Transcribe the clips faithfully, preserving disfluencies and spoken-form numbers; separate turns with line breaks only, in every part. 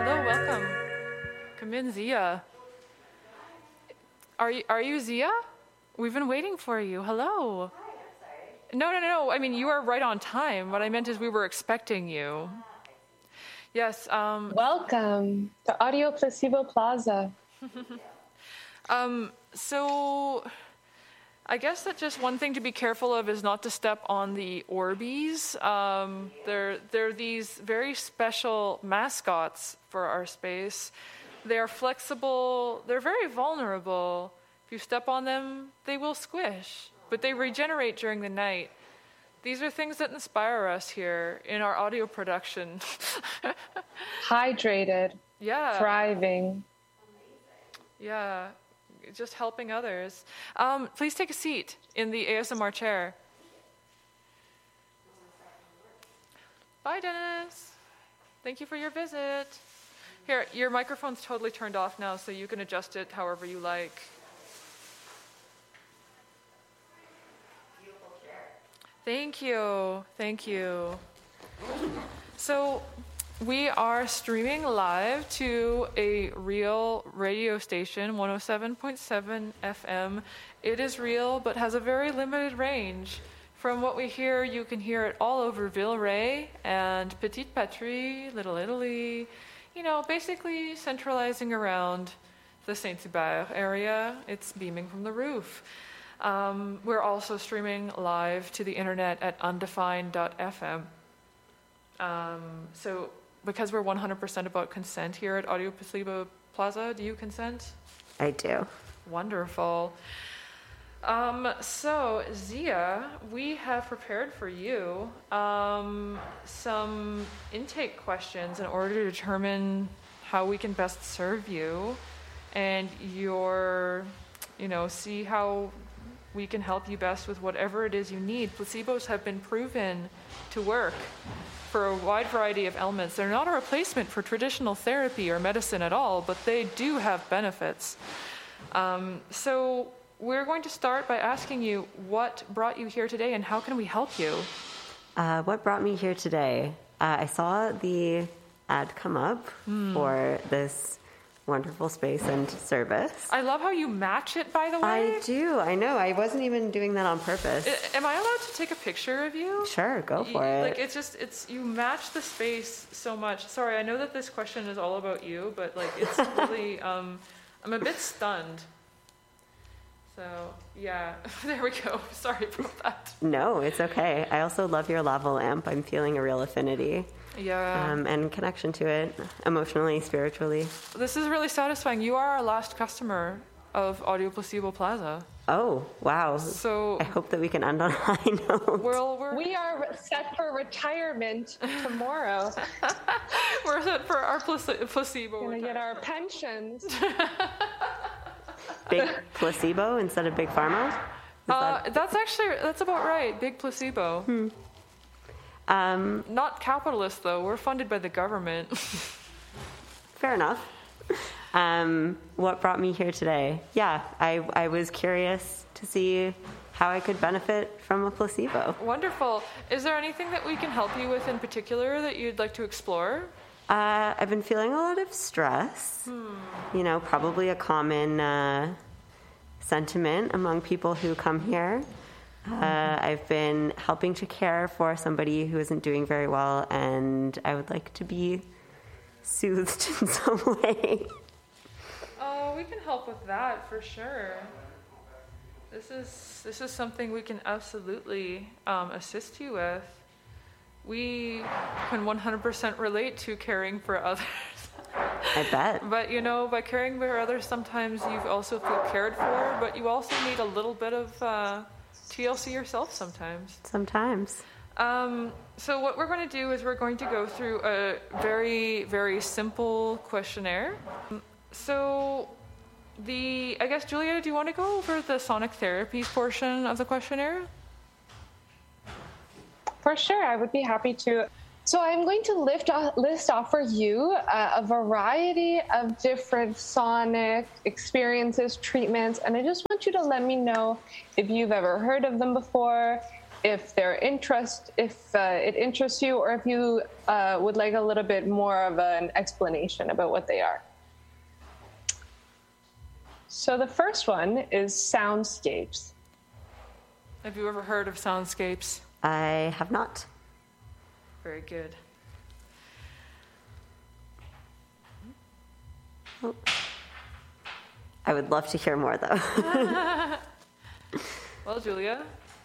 Hello, welcome. Come in, Zia. Are you are you Zia? We've been waiting for you. Hello.
Hi, I'm sorry.
No, no, no, no. I mean, you are right on time. What I meant is we were expecting you. Yes. Um,
Welcome to Audio Placebo Plaza.
um, so I guess that just one thing to be careful of is not to step on the Orbeez. Um, they're, they're these very special mascots for our space. They are flexible. They're very vulnerable. If you step on them, they will squish, but they regenerate during the night. These are things that inspire us here in our audio production.
Hydrated,
Yeah.
thriving.
Yeah. Just helping others. Um, please take a seat in the A S M R chair. Bye, Dennis. Thank you for your visit. Here, your microphone's totally turned off now, so you can adjust it however you like.
Beautiful chair.
Thank you. Thank you. So, we are streaming live to a real radio station, one oh seven point seven F M. It is real, but has a very limited range. From what we hear, you can hear it all over Villeray and Petite Patrie, Little Italy, you know, basically centralizing around the Saint-Hubert area. It's beaming from the roof. Um, we're also streaming live to the internet at undefined dot f m. Um, so because we're one hundred percent about consent here at Audio Placebo Plaza, do you consent?
I do.
Wonderful. Um, so, Zia, we have prepared for you um, some intake questions in order to determine how we can best serve you and your, you know, see how we can help you best with whatever it is you need. Placebos have been proven to work for a wide variety of ailments. They're not a replacement for traditional therapy or medicine at all, but they do have benefits. Um, so we're going to start by asking you what brought you here today and how can we help you?
Uh, what brought me here today? Uh, I saw the ad come up
mm.
for this wonderful space and service.
I love how you match it, by the way.
I do. I know. I wasn't even doing that on purpose.
I, am I allowed to take a picture of you?
Sure, go for
you,
it.
Like it's just it's you match the space so much. Sorry, I know that this question is all about you, but like it's really um, I'm a bit stunned. So yeah, there we go. Sorry about that.
No, it's okay. I also love your lava lamp. I'm feeling a real affinity.
Yeah.
Um, and connection to it, emotionally, spiritually.
This is really satisfying. You are our last customer of Audio Placebo Plaza.
Oh, wow.
So
I hope that we can end on a high note.
We're, we're,
We are set for retirement tomorrow.
we're set for our place- placebo.
We're going to get our pensions.
Big placebo instead of big pharma?
Uh, that... That's actually, that's about right. Big placebo.
Hmm. Um,
Not capitalist, though. We're funded by the government.
Fair enough. Um, what brought me here today? Yeah, I, I was curious to see how I could benefit from a placebo.
Wonderful. Is there anything that we can help you with in particular that you'd like to explore?
Uh, I've been feeling a lot of stress.
Hmm.
You know, probably a common uh, sentiment among people who come here. Uh, I've been helping to care for somebody who isn't doing very well, and I would like to be soothed in some way.
Oh, we can help with that for sure. This is this is something we can absolutely um, assist you with. We can one hundred percent relate to caring for others.
I bet.
But, you know, by caring for others, sometimes you also feel cared for, but you also need a little bit of uh, T L C yourself sometimes.
Sometimes.
Um, so what we're going to do is we're going to go through a very, very simple questionnaire. So the, I guess, Julia, do you want to go over the sonic therapies portion of the questionnaire?
For sure, I would be happy to. So I'm going to lift off, list off for you uh, a variety of different sonic experiences, treatments, and I just want you to let me know if you've ever heard of them before, if they're interest, if uh, it interests you, or if you uh, would like a little bit more of an explanation about what they are. So the first one is soundscapes.
Have you ever heard of soundscapes?
I have not.
Very good.
Oh. I would love to hear more, though.
Well, Julia?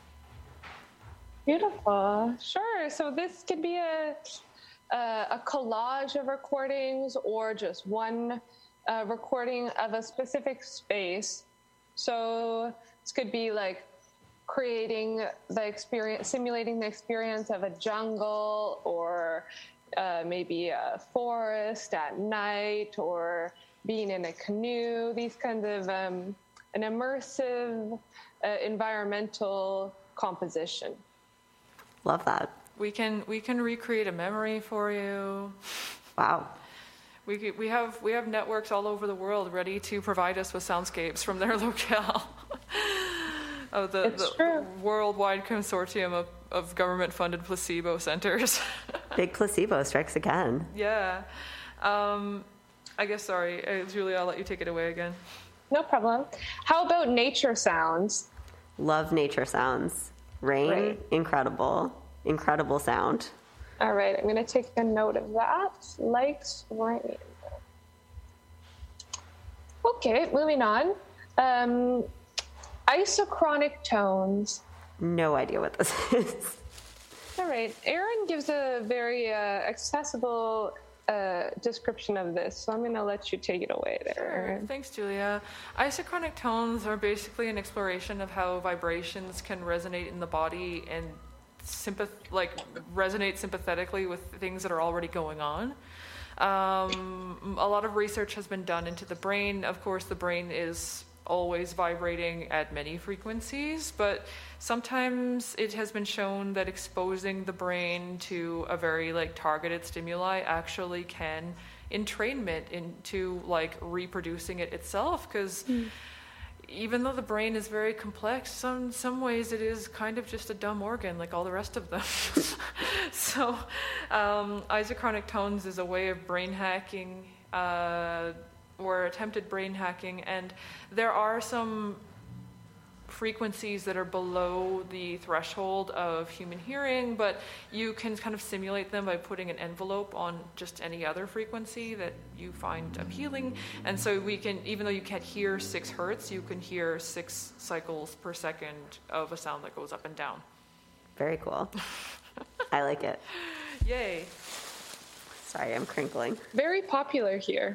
Beautiful. Sure. So this could be a, a, a collage of recordings or just one uh, recording of a specific space. So this could be like creating the experience, simulating the experience of a jungle, or uh, maybe a forest at night, or being in a canoe, these kinds of um, an immersive uh, environmental composition.
Love that.
We can we can recreate a memory for you.
Wow.
We could- we have we have networks all over the world ready to provide us with soundscapes from their locale. Of the,
It's
the
true.
worldwide consortium of, of government-funded placebo centers.
Big placebo strikes again.
Yeah. Um, I guess, sorry, uh, Julia, I'll let you take it away again.
No problem. How about nature sounds?
Love nature sounds. Rain,
Right.
incredible. Incredible sound.
All right, I'm going to take a note of that. Likes rain. Okay, moving on. Um, isochronic tones.
No idea what this is.
All right, Aaron gives a very uh, accessible uh, description of this, so I'm going to let you take it away there,
Sure.
Aaron.
Thanks, Julia. Isochronic tones are basically an exploration of how vibrations can resonate in the body and sympath- like resonate sympathetically with things that are already going on. Um, a lot of research has been done into the brain. Of course, the brain is always vibrating at many frequencies, but sometimes it has been shown that exposing the brain to a very like targeted stimuli actually can entrainment into like reproducing it itself, because mm. even though the brain is very complex, some some ways it is kind of just a dumb organ like all the rest of them. So um, isochronic tones is a way of brain hacking uh, or attempted brain hacking, and there are some frequencies that are below the threshold of human hearing, but you can kind of simulate them by putting an envelope on just any other frequency that you find appealing. And so we can, even though you can't hear six hertz, you can hear six cycles per second of a sound that goes up and down.
Very cool. I like it.
Yay.
Sorry, I'm crinkling.
Very popular here.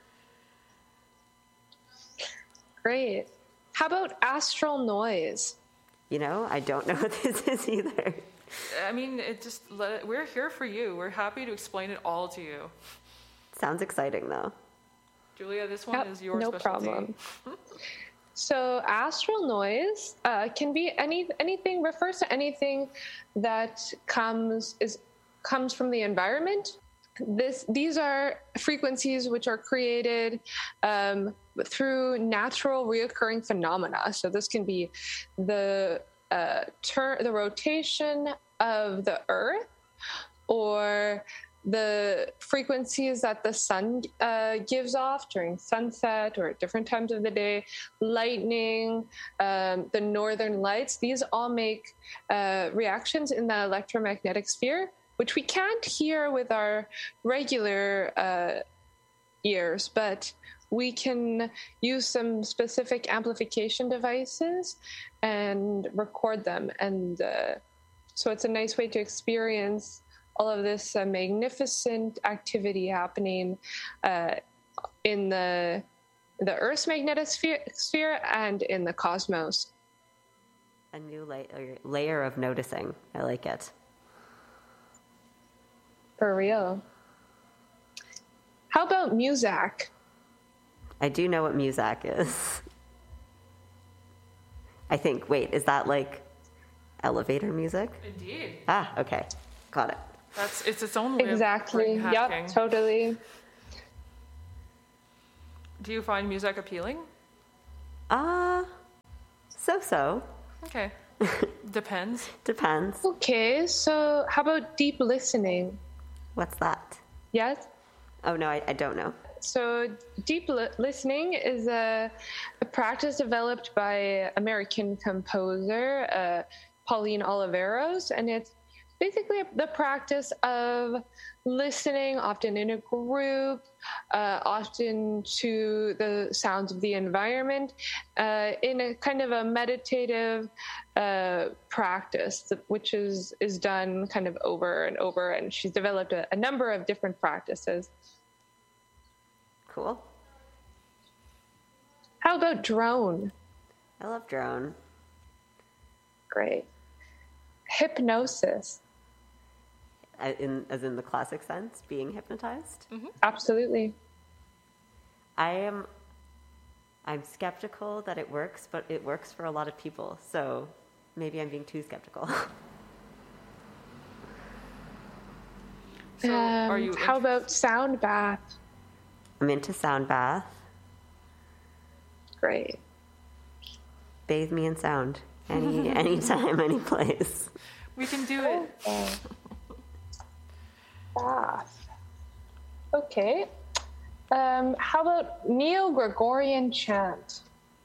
Great. How about astral noise?
You know, I don't know what this is either.
I mean, it just, let, we're here for you. We're happy to explain it all to you.
Sounds exciting, though.
Julia, this one
Yep,
is your
no
specialty.
problem. So astral noise uh, can be any anything, refers to anything that comes is comes from the environment. This these are frequencies which are created um, through natural reoccurring phenomena. So this can be the uh, turn, the rotation of the Earth, or the frequencies that the sun uh, gives off during sunset or at different times of the day, lightning, um, the northern lights. These all make uh, reactions in the electromagnetic sphere, which we can't hear with our regular uh, ears, but we can use some specific amplification devices and record them. And uh, so it's a nice way to experience all of this uh, magnificent activity happening uh, in the the Earth's magnetic sphere, sphere and in the cosmos.
A new layer, layer of noticing. I like it.
For real. How about Muzak?
I do know what Muzak is. I think, wait, is that like elevator music?
Indeed.
Ah, okay. Got it.
That's it's its own way
Exactly.
of brain hacking.
Yep, totally.
Do you find music appealing?
Uh, so-so.
Okay. Depends.
Depends.
Okay, so how about deep listening?
What's that?
Yes?
Oh, no, I, I don't know.
So deep li- listening is a, a practice developed by American composer uh, Pauline Oliveros, and it's basically the practice of listening, often in a group, uh, often to the sounds of the environment, uh, in a kind of a meditative uh, practice, which is, is done kind of over and over. And she's developed a, a number of different practices.
Cool.
How about drone?
I love drone.
Great. Hypnosis.
Uh, In, as in the classic sense, being hypnotized.
Mm-hmm.
Absolutely.
I am, I'm skeptical that it works, but it works for a lot of people. So maybe I'm being too skeptical.
So
Um,
are you
how
int-
about sound bath?
I'm into sound bath.
Great.
Bathe me in sound. Any anytime, any place.
We can do it.
Okay. Bath. Okay. Um, how about Neo-Gregorian chant?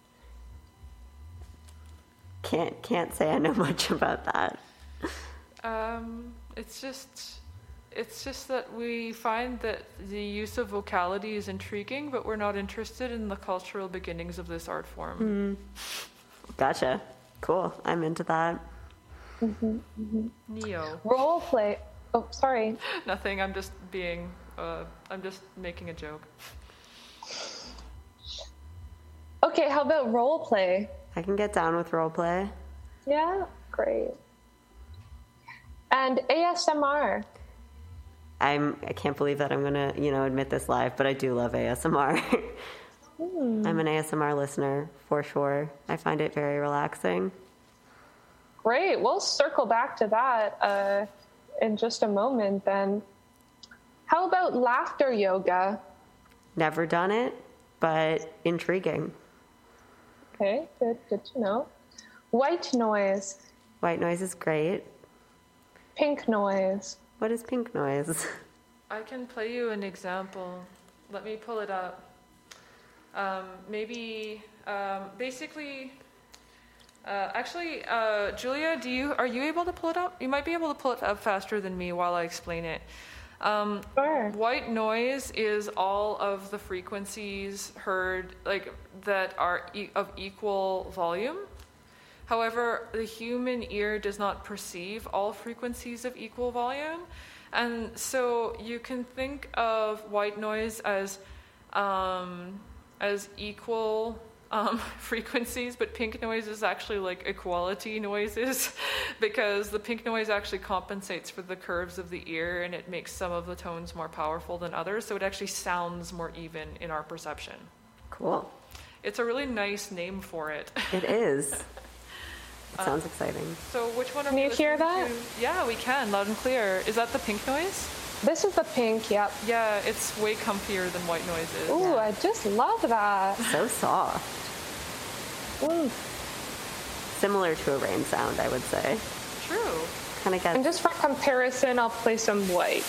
Can't can't say I know much about that.
Um, it's just, it's just that we find that the use of vocality is intriguing, but we're not interested in the cultural beginnings of this art form.
Gotcha. Cool. I'm into that.
Neo.
Role play. Oh, sorry.
Nothing. I'm just being. Uh, I'm just making a joke.
Okay, how about role play?
I can get down with role play.
Yeah, great. And A S M R.
I'm I can't believe that I'm gonna, you know, admit this live, but I do love A S M R. I'm an A S M R listener for sure. I find it very relaxing.
Great. We'll circle back to that uh, in just a moment then. How about laughter yoga?
Never done it, but intriguing.
Okay, good, good to know. White noise,
White noise is great.
pink noise.
What is pink noise?
I can play you an example. Let me pull it up. Um, maybe, um, basically, uh, actually, uh, Julia, do you are you able to pull it up? You might be able to pull it up faster than me while I explain it. Um,
Sure.
White noise is all of the frequencies heard, like that are e- of equal volume. However, the human ear does not perceive all frequencies of equal volume. And so you can think of white noise as um, as equal um, frequencies, but pink noise is actually like equality noises because the pink noise actually compensates for the curves of the ear and it makes some of the tones more powerful than others. So it actually sounds more even in our perception.
Cool.
It's a really nice name for it.
It is. It sounds exciting.
So which one are
Can
we
you hear
listening
that?
to? Yeah, we can, loud and clear. Is that the pink noise?
This is the pink, yep.
Yeah, it's way comfier than white noise is.
Ooh, I just love that.
So soft.
Mm.
Similar to a rain sound, I would say.
True.
Kind of
And
gets
just for comparison, I'll play some white.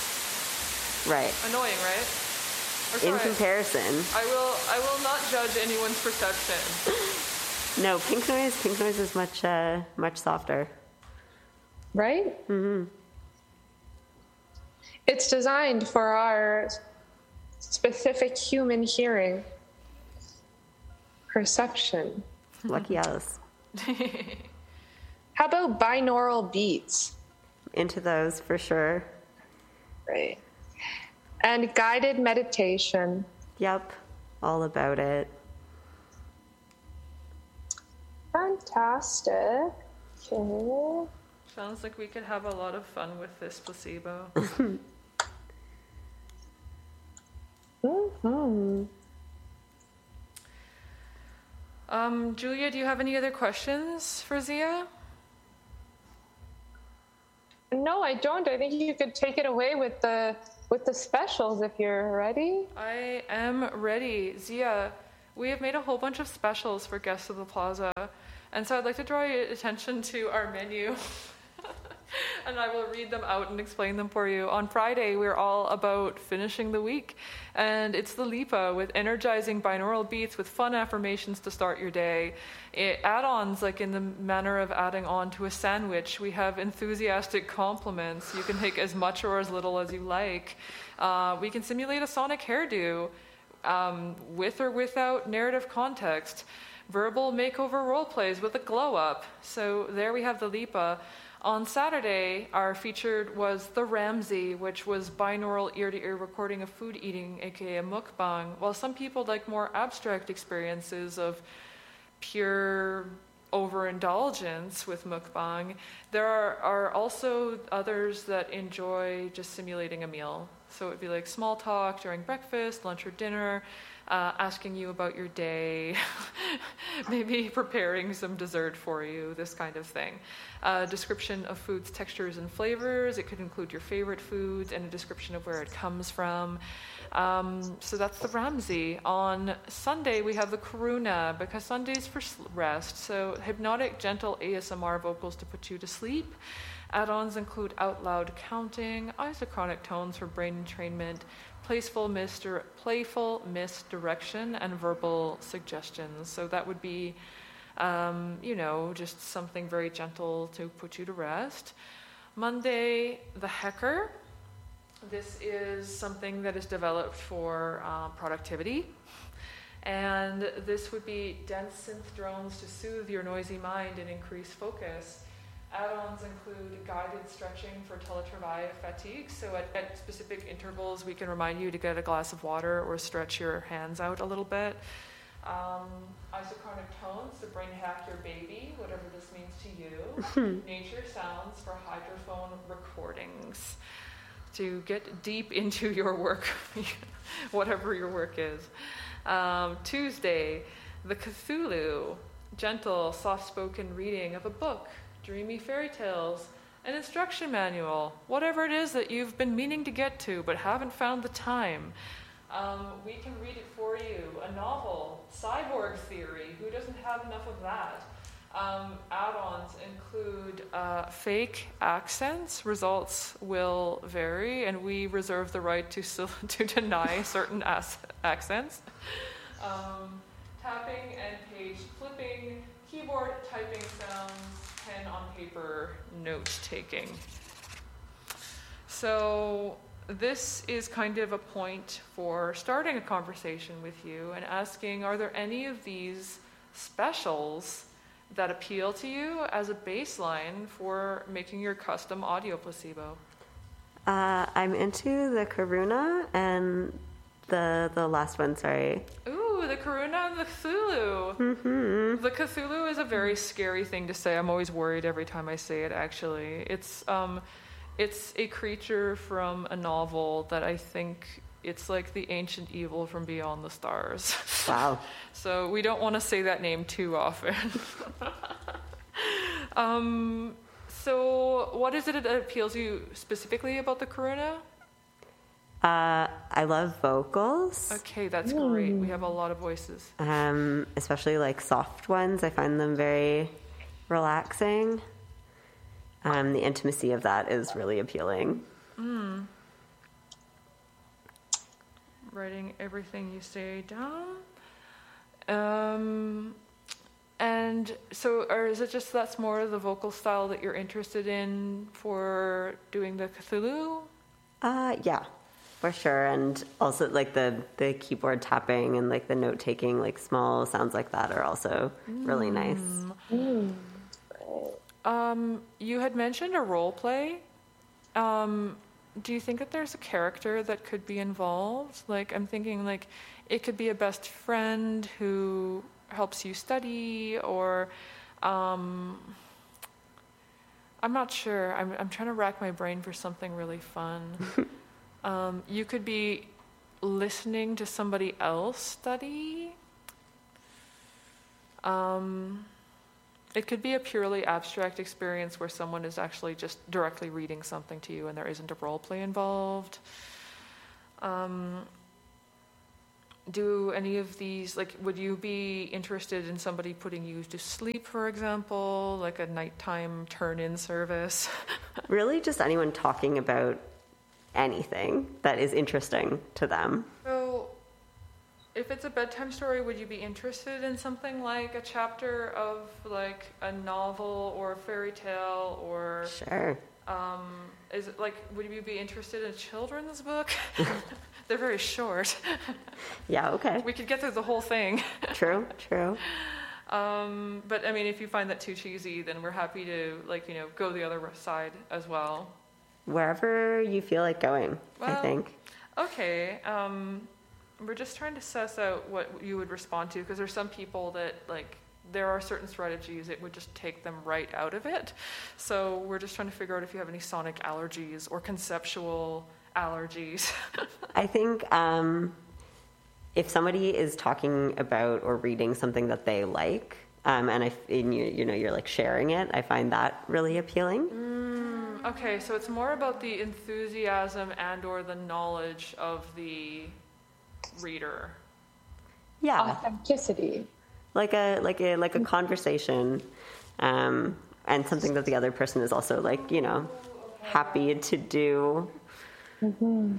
right.
Annoying, right? Or
In
sorry,
comparison,
I will I will not judge anyone's perception.
no, pink noise. Pink noise is much uh, much softer.
Right? Mm-hmm. It's designed for our specific human hearing. Perception.
Lucky us.
How about binaural beats?
Into those for sure.
Right. And guided meditation.
Yep, all about it.
Fantastic. Okay.
Sounds like we could have a lot of fun with this placebo.
Mm-hmm.
Um, Julia, do you have any other questions for Zia?
No, I don't. I think you could take it away with the with the specials if you're ready.
I am ready. Zia, we have made a whole bunch of specials for Guests of the Plaza, And so I'd like to draw your attention to our menu. And I will read them out and explain them for you. On Friday, we're all about finishing the week. And it's the Lipa with energizing binaural beats with fun affirmations to start your day. It, add-ons, like in the manner of adding on to a sandwich. We have enthusiastic compliments. You can take as much or as little as you like. Uh, we can simulate a sonic hairdo um, with or without narrative context. Verbal makeover role plays with a glow-up. So there we have the Lipa. On Saturday, our featured was The Ramsay, which was binaural ear-to-ear recording of food eating, aka a mukbang. While some people like more abstract experiences of pure overindulgence with mukbang, there are, are also others that enjoy just simulating a meal. So it'd be like small talk during breakfast, lunch, or dinner, uh, asking you about your day, maybe preparing some dessert for you, this kind of thing. A description of foods, textures, and flavors. It could include your favorite foods and a description of where it comes from. Um, so that's the Ramsay. On Sunday, we have the Karuna, because Sunday's for rest. So hypnotic, gentle A S M R vocals to put you to sleep. Add-ons include out loud counting, isochronic tones for brain entrainment, playful, misdir- playful misdirection, and verbal suggestions. So that would be, um, you know, just something very gentle to put you to rest. Monday, the Hecker. This is something that is developed for uh, productivity. And this would be dense synth drones to soothe your noisy mind and increase focus. Add-ons include guided stretching for teletravail fatigue. So at, at specific intervals, we can remind you to get a glass of water or stretch your hands out a little bit. Um, isochronic tones to brain hack your baby, whatever this means to you. Nature sounds for hydrophone recordings to get deep into your work, whatever your work is. Um, Tuesday, the Cthulhu, gentle, soft-spoken reading of a book, dreamy fairy tales, an instruction manual, whatever it is that you've been meaning to get to but haven't found the time. Um, we can read it for you. A novel, cyborg theory, who doesn't have enough of that? Um, add-ons include uh, fake accents. Results will vary, and we reserve the right to, to deny certain as- accents. Um, tapping and page flipping, keyboard typing sounds, pen on paper, note-taking. So this is kind of a point for starting a conversation with you and asking, are there any of these specials that appeal to you as a baseline for making your custom audio placebo?
Uh, I'm into the Karuna and the the last one, sorry.
Ooh, the Karuna and the Cthulhu.
Mm-hmm.
The Cthulhu is a very scary thing to say. I'm always worried every time I say it, actually. It's um, it's a creature from a novel that I think it's like the ancient evil from beyond the stars.
Wow.
So we don't want to say that name too often. um, so what is it that appeals to you specifically about the Karuna?
Uh, I love vocals.
Okay, that's great. We have a lot of voices.
Um, especially like soft ones. I find them very relaxing. Um, the intimacy of that is really appealing.
Mm. Writing everything you say down. Um, and so, or is it just that's more the vocal style that you're interested in for doing the Cthulhu?
Uh, yeah, for sure. And also like the, the keyboard tapping and like the note taking, like small sounds like that are also mm. really nice.
Mm.
Um, you had mentioned a role play. Um, do you think that there's a character that could be involved? Like, I'm thinking like it could be a best friend who helps you study, or um, I'm not sure. I'm I'm trying to rack my brain for something really fun. um, you could be listening to somebody else study. Um, it could be a purely abstract experience where someone is actually just directly reading something to you and there isn't a role play involved. Um, do any of these, like, would you be interested in somebody putting you to sleep, for example, like a nighttime turn-in service?
Really, just anyone talking about anything that is interesting to them.
So, if it's a bedtime story, would you be interested in something like a chapter of, like, a novel or a fairy tale, or...
Sure.
Um, is it, like, would you be interested in a children's book? They're very short.
Yeah, okay.
We could get through the whole thing.
True, true.
Um, but I mean, if you find that too cheesy, then we're happy to, like, you know, go the other side as well.
Wherever you feel like going,
Well,
I think.
Okay. Um, we're just trying to suss out what you would respond to, because there's some people that, like, there are certain strategies it would just take them right out of it. So we're just trying to figure out if you have any sonic allergies or conceptual allergies.
I think um, if somebody is talking about or reading something that they like, um, and I, and you, you know, you're like sharing it, I find that really appealing.
Mm, okay, so it's more about the enthusiasm and or the knowledge of the reader.
Yeah,
Authenticity.
like a like a like a conversation, um, and something that the other person is also, like, you know, happy to do.
Mm-hmm.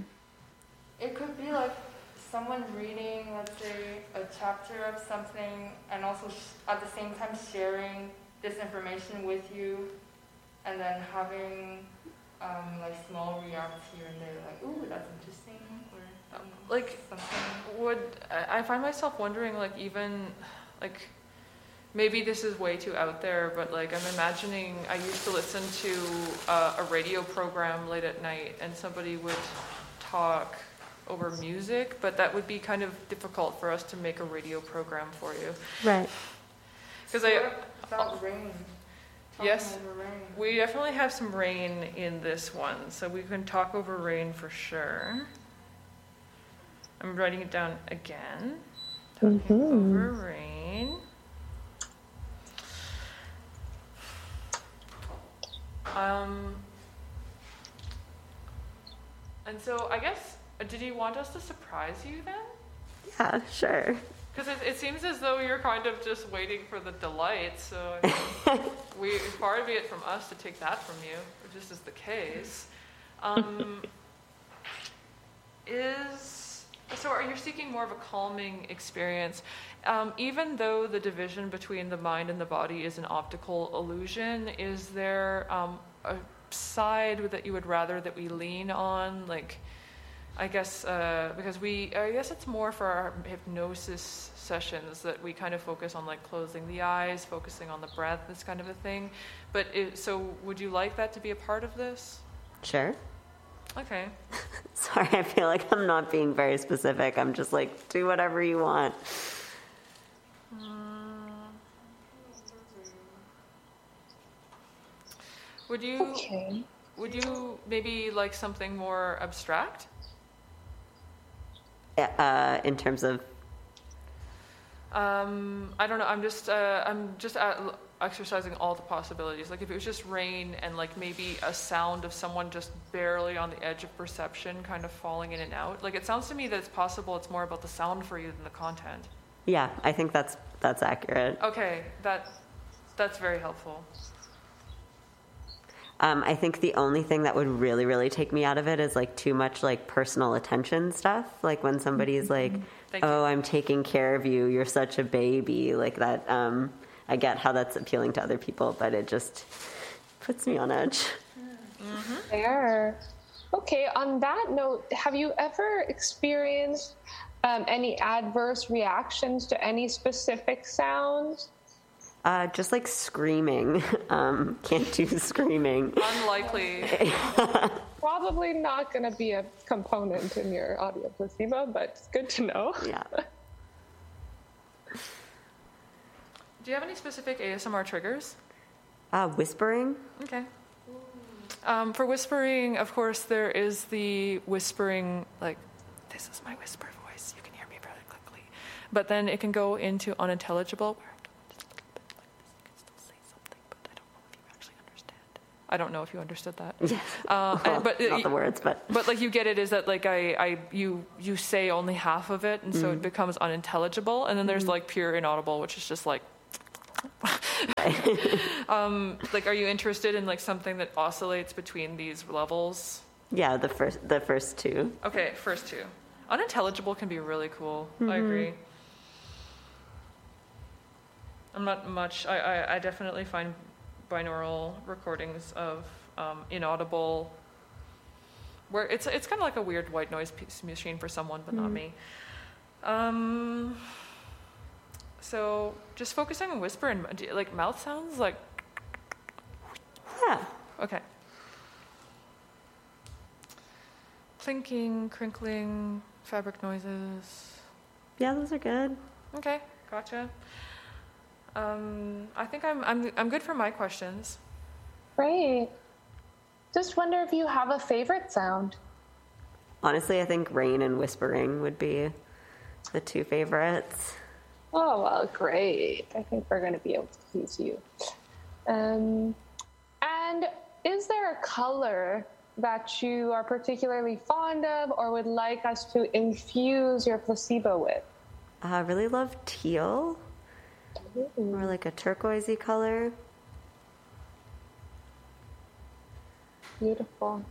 It could be like someone reading, let's say, a chapter of something, and also sh- at the same time sharing this information with you, and then having um, like small reacts here and there, like, ooh, that's interesting, or um,
Like,
something.
would I I find myself wondering, like, even like maybe this is way too out there, but, like, I'm imagining I used to listen to uh, a radio program late at night, and somebody would talk over music, but that would be kind of difficult for us to make a radio program for you.
Right.
Because I
What about rain? Talking
Yes.
over rain.
we definitely have some rain in this one, so we can talk over rain for sure. I'm writing it down again. Talking over rain. Um, and so I guess, uh, did you want us to surprise you then?
Yeah, sure.
Because it, it seems as though you're kind of just waiting for the delight, so I mean, we, it's far be it from us to take that from you, if this is the case. Um, is, so are you seeking more of a calming experience? Um, even though the division between the mind and the body is an optical illusion, is there um, a side that you would rather that we lean on? Like, I guess, uh, because we, I guess it's more for our hypnosis sessions that we kind of focus on, like, closing the eyes, focusing on the breath, this kind of a thing. But it, so would you like that to be a part of this?
Sure.
Okay.
Sorry, I feel like I'm not being very specific. I'm just like, do whatever you want.
Would you,
Okay.
would you maybe like something more abstract?
Uh, in terms of,
Um, I don't know. I'm just, uh, I'm just at, exercising all the possibilities. Like if it was just rain and like maybe a sound of someone just barely on the edge of perception, kind of falling in and out. Like it sounds to me that it's possible it's more about the sound for you than the content.
yeah, I think that's that's accurate.
Okay, that that's very helpful.
Um, I think the only thing that would really, really take me out of it is like too much like personal attention stuff. Like when somebody's like,
Thank
"Oh,
you.
I'm taking care of you. You're such a baby." Like that. Um, I get how that's appealing to other people, but it just puts me on edge.
Fair. Okay, on that note, have you ever experienced um, any adverse reactions to any specific sounds?
Uh, just like screaming. Um, can't do screaming.
Unlikely.
Probably not going to be a component in your audio placebo, but it's good to know.
Yeah.
Do you have any specific A S M R triggers?
Uh, whispering.
Okay. Um, for whispering, of course, there is the whispering, like, this is my whisper voice. You can hear me very quickly. But then it can go into unintelligible, where I can just a little bit like this. You can still say something, but I don't know if you actually understand. I don't know if you understood that.
Yes.
Uh,
well,
and, but
not the words, but
but like you get it is that like I, I you you say only half of it, and so
Mm.
it becomes unintelligible. And then there's like pure inaudible, which is just like. um, like, are you interested in like something that oscillates between these levels?
yeah, the first the first two.
Okay, first two. Unintelligible can be really cool. I
Mm-hmm.
agree. I'm not much. I, I, I definitely find binaural recordings of um, inaudible, where it's it's kind of like a weird white noise piece machine for someone, but not me. Um. So just focusing on whisper and do you- like mouth sounds, like
Yeah.
okay. Clinking, crinkling, fabric noises.
Yeah, those are good.
Okay, gotcha. Um, I think I'm I'm I'm good for my questions.
Great. Just wonder if you have a favorite sound.
Honestly, I think rain and whispering would be the two favorites.
Oh, well, great. I think we're going to be able to please you. Um, and is there a color that you are particularly fond of or would like us to infuse your placebo with?
I really love teal, or like a turquoisey color.
Beautiful.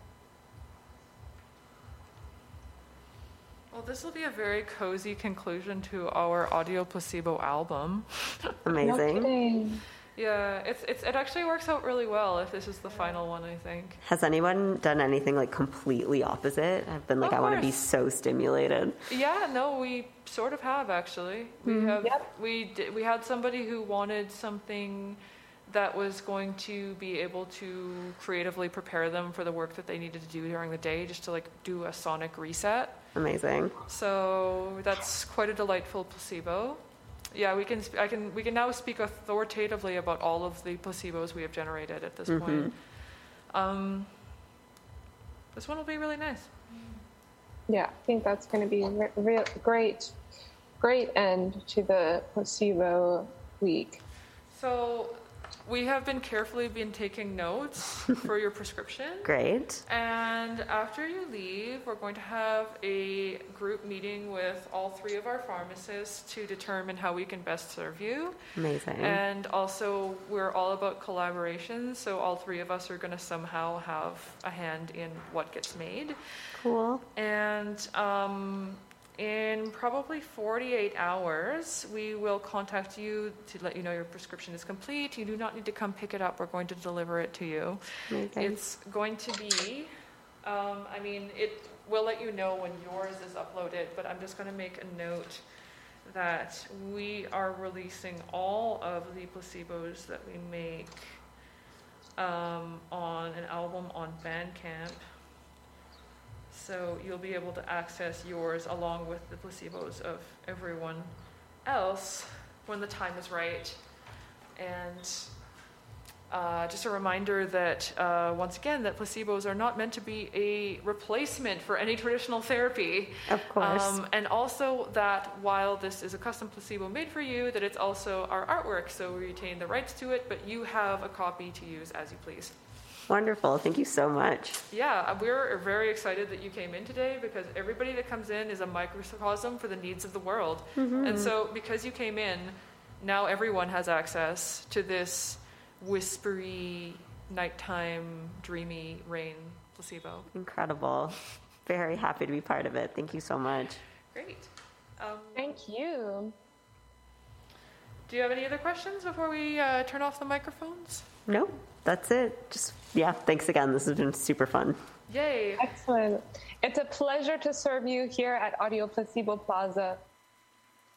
Well, this will be a very cozy conclusion to our audio placebo album.
No
Amazing.
kidding.
Yeah, it's it's it actually works out really well if this is the final one, I think.
Has anyone done anything like completely opposite? I've been like,
Of
I want to be
course.
so stimulated.
Yeah, no, we sort of have actually. We have
Yep.
we did, we had somebody who wanted something that was going to be able to creatively prepare them for the work that they needed to do during the day, just to like do a sonic reset.
Amazing.
So that's quite a delightful placebo. Yeah, we can. sp- I can. We can now speak authoritatively about all of the placebos we have generated at this point. Um, this one will be really nice.
Yeah, I think that's going to be a re- re- great, great end to the placebo week.
So we have been carefully been taking notes for your prescription.
Great.
And after you leave, we're going to have a group meeting with all three of our pharmacists to determine how we can best serve you.
Amazing.
And also, we're all about collaboration, so all three of us are going to somehow have a hand in what gets made.
Cool.
And um, in probably forty-eight hours, we will contact you to let you know your prescription is complete. You do not need to come pick it up. We're going to deliver it to you.
Amazing.
It's going to be, um, I mean, it will let you know when yours is uploaded, but I'm just going to make a note that we are releasing all of the placebos that we make um, on an album on Bandcamp. So you'll be able to access yours along with the placebos of everyone else when the time is right. And uh, just a reminder that, uh, once again, that placebos are not meant to be a replacement for any traditional therapy.
Of course.
Um, and also that while this is a custom placebo made for you, that it's also our artwork, so we retain the rights to it, but you have a copy to use as you please.
Wonderful. Thank you so much.
Yeah, we're very excited that you came in today because everybody that comes in is a microcosm for the needs of the world. And so because you came in, now everyone has access to this whispery, nighttime, dreamy rain placebo.
Incredible. Very happy to be part of it. Thank you so much.
Great. Um,
Thank you.
do you have any other questions before we uh, turn off the microphones?
No, that's it. Just, yeah, thanks again. This has been super fun.
Yay.
Excellent. It's a pleasure to serve you here at Audio Placebo Plaza.